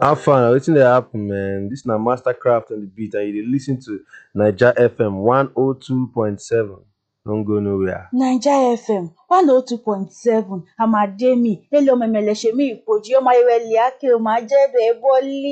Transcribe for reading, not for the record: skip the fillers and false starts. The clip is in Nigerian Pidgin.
How far? Wetin dey happen, man? This na Mastercraft on the beat, and you dey listen to Naija FM 102.7. Don't go nowhere. Naija FM 102.7 Amademi Elomemele Shemi Ipoji Omayewele Ake Omajedo Eboli